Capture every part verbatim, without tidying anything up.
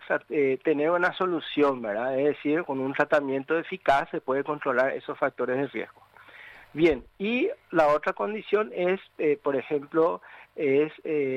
eh, tener una solución, ¿verdad? Es decir, con un tratamiento eficaz se puede controlar esos factores de riesgo. Bien, y la otra condición es, eh, por ejemplo, es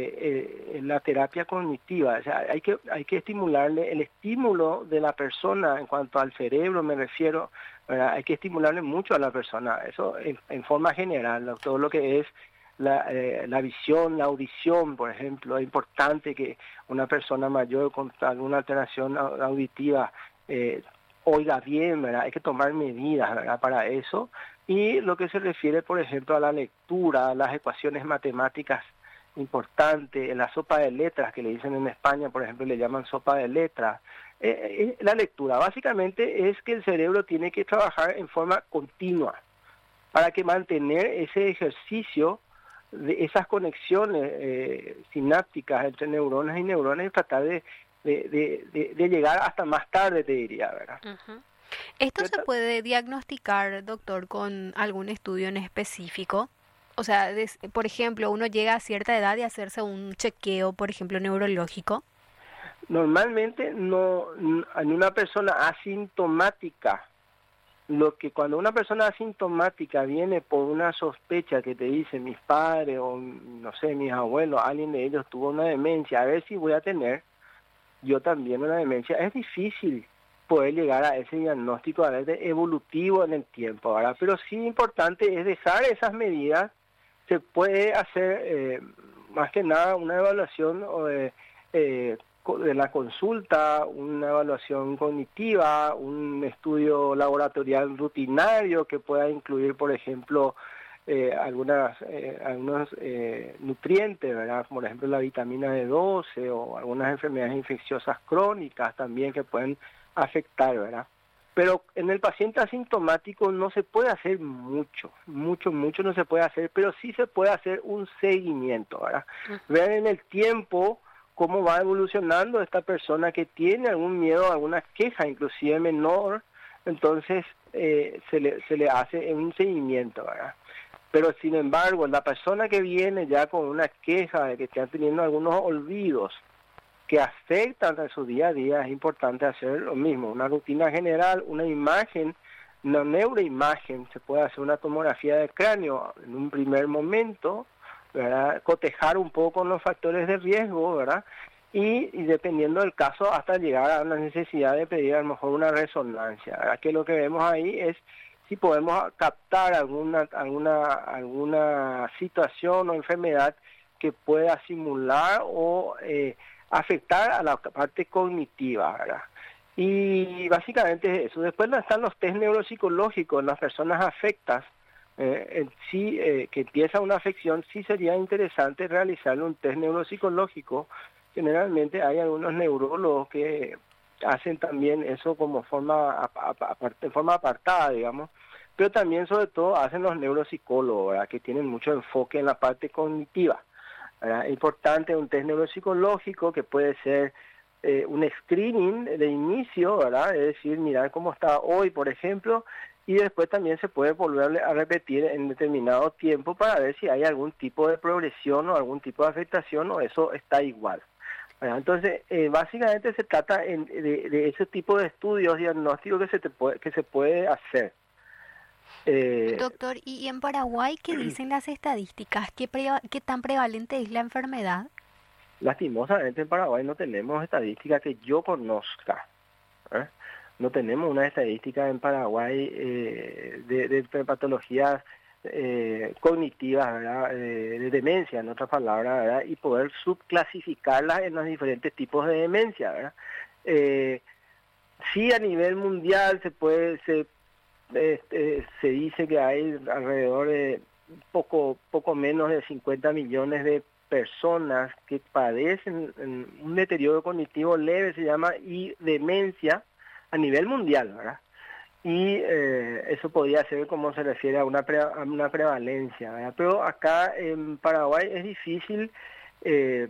eh, eh, la terapia cognitiva. O sea, hay que, hay que estimularle el estímulo de la persona en cuanto al cerebro, me refiero, ¿verdad? Hay que estimularle mucho a la persona, eso en, en forma general, todo lo que es la, eh, la visión, la audición, por ejemplo. Es importante que una persona mayor con alguna alteración auditiva eh, oiga bien, ¿verdad? Hay que tomar medidas, ¿verdad?, para eso. Y lo que se refiere, por ejemplo, a la lectura, a las ecuaciones matemáticas importantes, la sopa de letras, que le dicen en España, por ejemplo, le llaman sopa de letras. Eh, eh, la lectura, básicamente, es que el cerebro tiene que trabajar en forma continua para que mantener ese ejercicio de esas conexiones eh, sinápticas entre neuronas y neuronas y tratar de, de, de, de, de llegar hasta más tarde, te diría, ¿verdad? Uh-huh. ¿Esto se puede diagnosticar, doctor, con algún estudio en específico? O sea, des, por ejemplo, uno llega a cierta edad y hacerse un chequeo, por ejemplo, neurológico. Normalmente no, en una persona asintomática, lo que cuando una persona asintomática viene por una sospecha que te dice mis padres o no sé, mis abuelos, alguien de ellos tuvo una demencia, a ver si voy a tener yo también una demencia, es difícil poder llegar a ese diagnóstico a veces evolutivo en el tiempo, ¿verdad? Pero sí importante es dejar esas medidas. Se puede hacer eh, más que nada una evaluación de, eh, de la consulta, una evaluación cognitiva, un estudio laboratorial rutinario que pueda incluir, por ejemplo, eh, algunas eh, algunos eh, nutrientes, ¿verdad? Como por ejemplo la vitamina D doce o algunas enfermedades infecciosas crónicas también que pueden afectar, ¿verdad? Pero en el paciente asintomático no se puede hacer mucho, mucho, mucho no se puede hacer, pero sí se puede hacer un seguimiento, ¿verdad? Uh-huh. Ver en el tiempo cómo va evolucionando esta persona que tiene algún miedo, alguna queja, inclusive menor, entonces eh, se le, se le hace un seguimiento, ¿verdad? Pero sin embargo, la persona que viene ya con una queja de que está teniendo algunos olvidos, que afectan a su día a día, es importante hacer lo mismo, una rutina general, una imagen, una neuroimagen, se puede hacer una tomografía de cráneo en un primer momento, ¿verdad? Cotejar un poco los factores de riesgo, ¿verdad? Y, y dependiendo del caso, hasta llegar a la necesidad de pedir a lo mejor una resonancia, ¿verdad? Que lo que vemos ahí es si podemos captar alguna, alguna, alguna situación o enfermedad que pueda simular o eh, afectar a la parte cognitiva, ¿verdad? Y básicamente eso. Después están los test neuropsicológicos, las personas afectas, eh, en sí, eh, que empieza una afección, sí sería interesante realizarle un test neuropsicológico. Generalmente hay algunos neurólogos que hacen también eso como forma, apart, en forma apartada, digamos, pero también sobre todo hacen los neuropsicólogos, ¿verdad? Que tienen mucho enfoque en la parte cognitiva. ¿verdad? Es importante un test neuropsicológico que puede ser eh, un screening de inicio, ¿verdad? Es decir, mirar cómo está hoy, por ejemplo, y después también se puede volver a repetir en determinado tiempo para ver si hay algún tipo de progresión o algún tipo de afectación o eso está igual. ¿verdad? Entonces, eh, básicamente se trata en, de, de ese tipo de estudios diagnósticos que se, te puede, que se puede hacer. Eh, Doctor, ¿y en Paraguay qué dicen las estadísticas? ¿Qué, preva- qué tan prevalente es la enfermedad? Lastimosamente en Paraguay no tenemos estadísticas que yo conozca. ¿eh? No tenemos una estadística en Paraguay eh, de, de patologías eh, cognitivas, ¿verdad? Eh, de demencia, en otras palabras, ¿verdad? Y poder subclasificarlas en los diferentes tipos de demencia, ¿verdad? Eh, sí, a nivel mundial se puede... Se, Este, se dice que hay alrededor de poco poco menos de cincuenta millones de personas que padecen un deterioro cognitivo leve, se llama, y demencia a nivel mundial, ¿verdad? Y eh, eso podría ser como se refiere a una, pre, a una prevalencia, ¿verdad? Pero acá en Paraguay es difícil eh,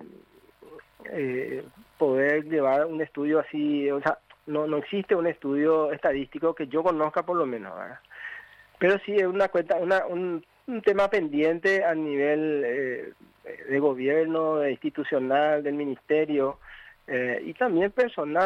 eh, poder llevar un estudio así, o sea, No, no existe un estudio estadístico que yo conozca por lo menos, ¿verdad? Pero sí es una cuenta, una, un, un tema pendiente a nivel eh, de gobierno, de institucional, del ministerio eh, y también personal.